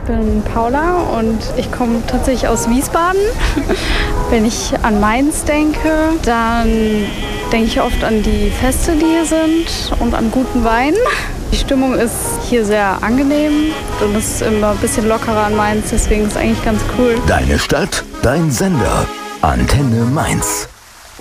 bin Paula und ich komme tatsächlich aus Wiesbaden. Wenn ich an Mainz denke, dann denke ich oft an die Feste, die hier sind und an guten Wein. Die Stimmung ist hier sehr angenehm und es ist immer ein bisschen lockerer an Mainz, deswegen ist es eigentlich ganz cool. Deine Stadt, dein Sender. Antenne Mainz.